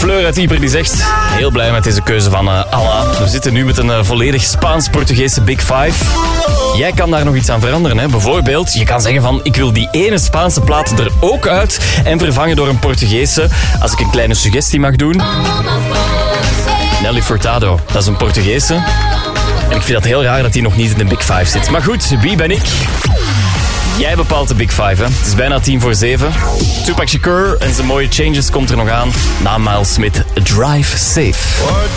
Fleur uit Ieper die zegt... Heel blij met deze keuze van Alla. We zitten nu met een volledig Spaans-Portugese Big Five. Jij kan daar nog iets aan veranderen. Hè? Bijvoorbeeld, je kan zeggen van... Ik wil die ene Spaanse plaat er ook uit en vervangen door een Portugese. Als ik een kleine suggestie mag doen. Nelly Furtado, dat is een Portugese. En ik vind dat heel raar dat die nog niet in de Big Five zit. Maar goed, wie ben ik? Jij bepaalt de Big Five, hè. Het is bijna 6:50. Tupac Shakur en zijn mooie Changes komt er nog aan. Na Miles Smith, Drive Safe.